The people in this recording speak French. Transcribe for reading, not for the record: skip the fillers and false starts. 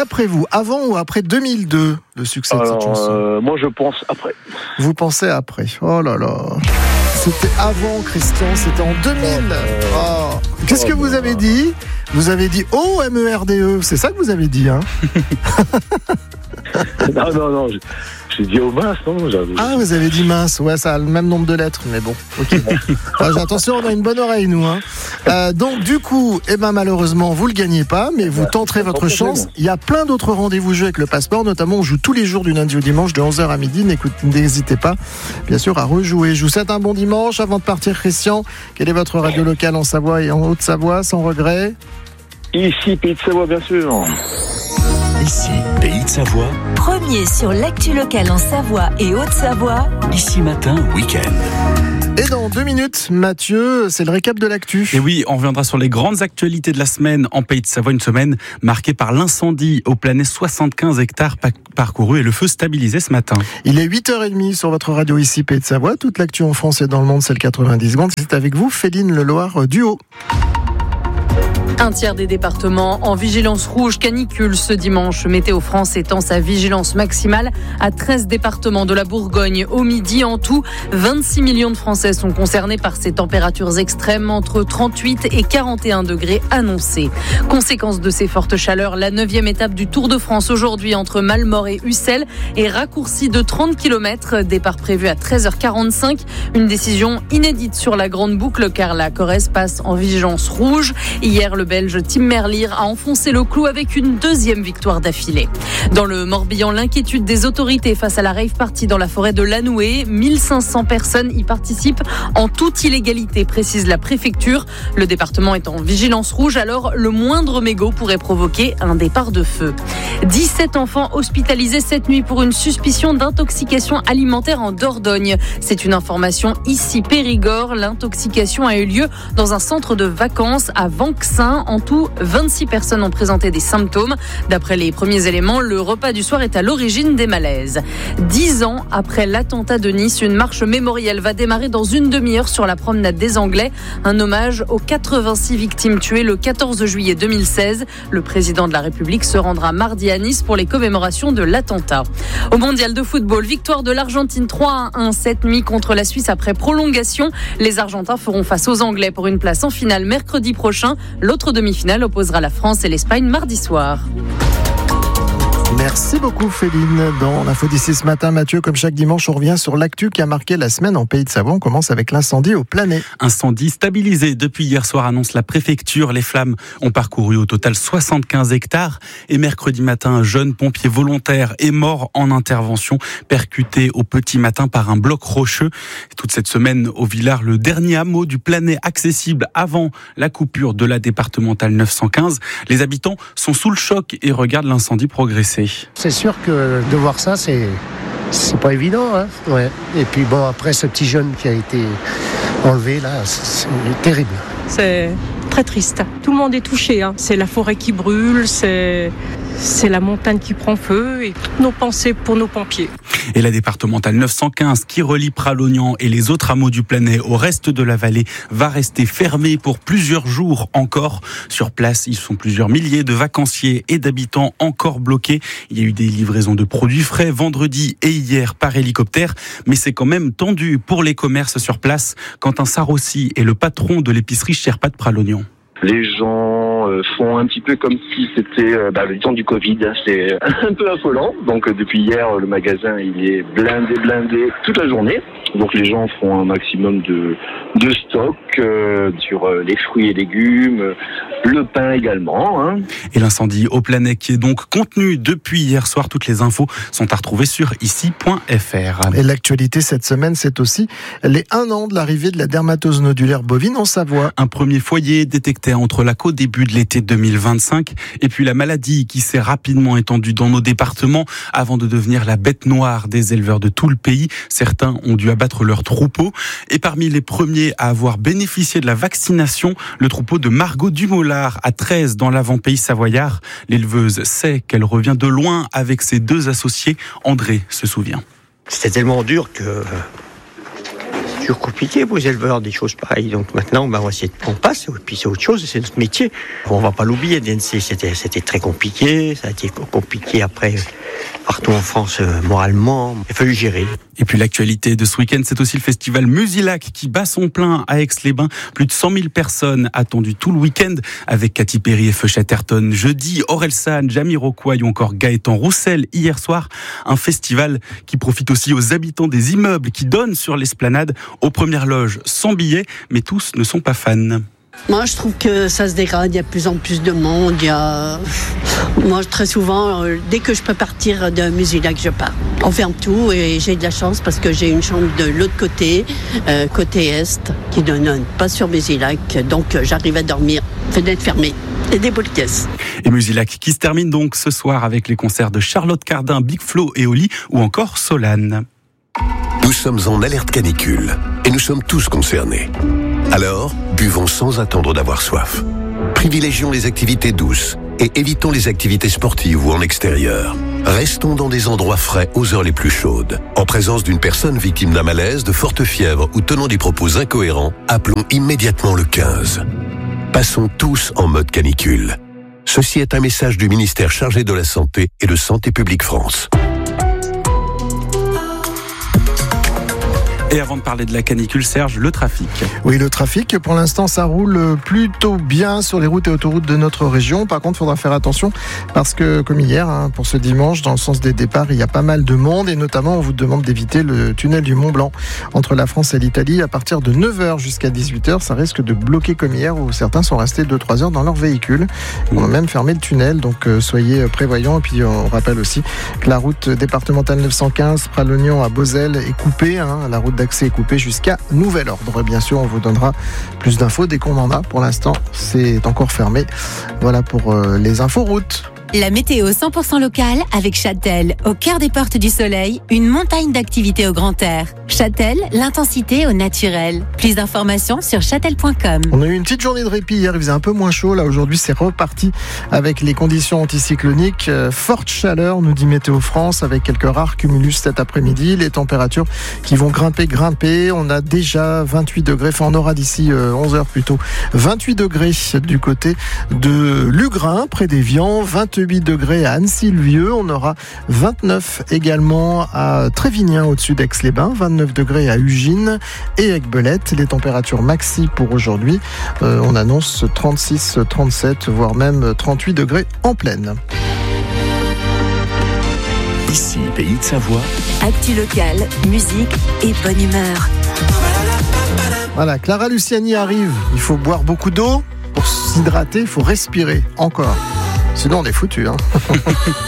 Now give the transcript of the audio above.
D'après vous, avant ou après 2002, le succès de cette chanson? Moi, je pense après. Vous pensez après? Oh là là. C'était avant, Christian, c'était en 2000. Oh. Qu'est-ce que vous avez dit? Vous avez dit O-M-E-R-D-E, c'est ça que vous avez dit, hein? Non, j'ai dit mince, non? Ah, vous avez dit mince, ouais, ça a le même nombre de lettres, mais bon, ok. Attention, on a une bonne oreille, nous, hein. Donc, du coup, malheureusement, vous le gagnez pas, mais vous tenterez votre chance. Il y a plein d'autres rendez-vous jeux avec le passeport, notamment on joue tous les jours du lundi au dimanche de 11h à midi. N'hésitez pas, bien sûr, à rejouer. Je vous souhaite un bon dimanche. Avant de partir, Christian, quelle est votre radio locale en Savoie et en Haute-Savoie, sans regret? Ici, Pays de Savoie, bien sûr. Ici, Pays de Savoie. Premier sur l'actu locale en Savoie et Haute-Savoie. Ici Matin, week-end. Et dans 2 minutes, Mathieu, c'est le récap de l'actu. Et oui, on reviendra sur les grandes actualités de la semaine en Pays de Savoie. Une semaine marquée par l'incendie au Planet, 75 hectares parcourus et le feu stabilisé ce matin. Il est 8h30 sur votre radio ici, Pays de Savoie. Toute l'actu en France et dans le monde, c'est le 90 secondes. C'est avec vous, Féline Leloir du Haut. Un tiers des départements en vigilance rouge canicule ce dimanche. Météo France étend sa vigilance maximale à 13 départements de la Bourgogne. Au midi, en tout, 26 millions de Français sont concernés par ces températures extrêmes entre 38 et 41 degrés annoncés. Conséquence de ces fortes chaleurs, la 9e étape du Tour de France aujourd'hui entre Malmort et Ussel est raccourcie de 30 km. Départ prévu à 13h45. Une décision inédite sur la grande boucle car la Corrèze passe en vigilance rouge. Hier, le Belge Tim Merlier a enfoncé le clou avec une 2e victoire d'affilée. Dans le Morbihan, l'inquiétude des autorités face à la rave party dans la forêt de Lanoué. 1500 personnes y participent en toute illégalité, précise la préfecture. Le département est en vigilance rouge, alors le moindre mégot pourrait provoquer un départ de feu. 17 enfants hospitalisés cette nuit pour une suspicion d'intoxication alimentaire en Dordogne. C'est une information ici Périgord. L'intoxication a eu lieu dans un centre de vacances à Vanxin. En tout, 26 personnes ont présenté des symptômes. D'après les premiers éléments, le repas du soir est à l'origine des malaises. 10 ans après l'attentat de Nice, une marche mémorielle va démarrer dans une demi-heure sur la promenade des Anglais. Un hommage aux 86 victimes tuées le 14 juillet 2016. Le président de la République se rendra mardi à Nice pour les commémorations de l'attentat. Au mondial de football, victoire de l'Argentine 3-1 cette nuit contre la Suisse après prolongation. Les Argentins feront face aux Anglais pour une place en finale mercredi prochain. L'autre demi-finale opposera la France et l'Espagne mardi soir. Merci beaucoup Féline. Dans l'info d'ici ce matin, Mathieu, comme chaque dimanche, on revient sur l'actu qui a marqué la semaine en Pays de Savoie. On commence avec l'incendie au Planet. Incendie stabilisé depuis hier soir, annonce la préfecture. Les flammes ont parcouru au total 75 hectares. Et mercredi matin, un jeune pompier volontaire est mort en intervention, percuté au petit matin par un bloc rocheux. Et toute cette semaine, au Villard, le dernier hameau du Planet accessible avant la coupure de la départementale 915. Les habitants sont sous le choc et regardent l'incendie progresser. C'est sûr que de voir ça, c'est pas évident, hein. Ouais. Et puis bon, après ce petit jeune qui a été enlevé là, c'est terrible. C'est très triste. Tout le monde est touché, hein. C'est la forêt qui brûle, c'est la montagne qui prend feu et toutes nos pensées pour nos pompiers. Et la départementale 915 qui relie Pralognan et les autres hameaux du Planet au reste de la vallée va rester fermée pour plusieurs jours encore. Sur place, ils sont plusieurs milliers de vacanciers et d'habitants encore bloqués. Il y a eu des livraisons de produits frais vendredi et hier par hélicoptère, mais c'est quand même tendu pour les commerces sur place. Quentin Sarossi est le patron de l'épicerie Sherpa de Pralognan. Les gens font un petit peu comme si c'était le temps du Covid. C'est un peu affolant. Donc depuis hier, le magasin il est blindé toute la journée. Donc les gens font un maximum de stock sur les fruits et légumes, le pain également. Hein. Et l'incendie au Planet qui est donc contenu depuis hier soir. Toutes les infos sont à retrouver sur ici.fr. Et l'actualité cette semaine, c'est aussi les 1 an de l'arrivée de la dermatose nodulaire bovine en Savoie. Un premier foyer détecté à Entrelac au début de l'été 2025. Et puis la maladie qui s'est rapidement étendue dans nos départements avant de devenir la bête noire des éleveurs de tout le pays. Certains ont dû abattre leurs troupeaux. Et parmi les premiers à avoir bénéficié de la vaccination, le troupeau de Margot Dumollard à 13 dans l'avant-pays savoyard. L'éleveuse sait qu'elle revient de loin avec ses 2 associés. André se souvient. C'était tellement dur que toujours compliqué pour les éleveurs, des choses pareilles. Donc maintenant, on va essayer qu'on passe, et puis c'est autre chose, c'est notre métier. On va pas l'oublier, DNC, c'était très compliqué, ça a été compliqué après, partout en France, moralement, il a fallu gérer. Et puis l'actualité de ce week-end, c'est aussi le festival Musilac qui bat son plein à Aix-les-Bains. Plus de 100 000 personnes attendues tout le week-end avec Katy Perry et Feu Chatterton jeudi, Orelsan, Jamiroquai ou encore Gaëtan Roussel hier soir. Un festival qui profite aussi aux habitants des immeubles qui donnent sur l'esplanade, aux premières loges sans billets, mais tous ne sont pas fans. Moi, je trouve que ça se dégrade, il y a de plus en plus de monde. Moi, très souvent, dès que je peux partir de Musilac, je pars. On ferme tout et j'ai de la chance parce que j'ai une chambre de l'autre côté, côté Est, qui ne donne pas sur Musilac. Donc, j'arrive à dormir, fenêtre fermée. Et des politesses. Et Musilac qui se termine donc ce soir avec les concerts de Charlotte Cardin, Big Flo et Oli ou encore Solane. Nous sommes en alerte canicule et nous sommes tous concernés. Alors, buvons sans attendre d'avoir soif. Privilégions les activités douces et évitons les activités sportives ou en extérieur. Restons dans des endroits frais aux heures les plus chaudes. En présence d'une personne victime d'un malaise, de forte fièvre ou tenant des propos incohérents, appelons immédiatement le 15. Passons tous en mode canicule. Ceci est un message du ministère chargé de la Santé et de Santé publique France. Et avant de parler de la canicule, Serge, le trafic. Oui, le trafic, pour l'instant, ça roule plutôt bien sur les routes et autoroutes de notre région. Par contre, il faudra faire attention parce que, comme hier, pour ce dimanche, dans le sens des départs, il y a pas mal de monde et notamment, on vous demande d'éviter le tunnel du Mont Blanc entre la France et l'Italie à partir de 9h jusqu'à 18h. Ça risque de bloquer comme hier où certains sont restés 2-3 heures dans leur véhicule. On a même fermé le tunnel, donc soyez prévoyants. Et puis, on rappelle aussi que la route départementale 915 Pralognan à Beauzelle est coupée. La route d'accès est coupé jusqu'à nouvel ordre. Bien sûr, on vous donnera plus d'infos dès qu'on en a. Pour l'instant, c'est encore fermé. Voilà pour les infos routes. La météo 100% locale avec Châtel, au cœur des portes du soleil, une montagne d'activités au grand air. Châtel, l'intensité au naturel. Plus d'informations sur châtel.com. On a eu une petite journée de répit hier, il faisait un peu moins chaud. Là aujourd'hui c'est reparti avec les conditions anticycloniques. Forte chaleur, nous dit Météo France, avec quelques rares cumulus cet après-midi. Les températures qui vont grimper. On a déjà 28 degrés, enfin on aura d'ici 11h plutôt 28 degrés du côté de Lugrin, près d'Évian, 28 degrés à Annecy-le-Vieux, on aura 29 également à Trévignien au-dessus d'Aix-les-Bains, 29 degrés à Ugine et Aiguebelette. Les températures maxi pour aujourd'hui, on annonce 36, 37, voire même 38 degrés en pleine. Ici, Pays de Savoie. Actu locale, musique et bonne humeur. Voilà, Clara Luciani arrive. Il faut boire beaucoup d'eau. Pour s'hydrater, il faut respirer encore. Sinon, on est foutu.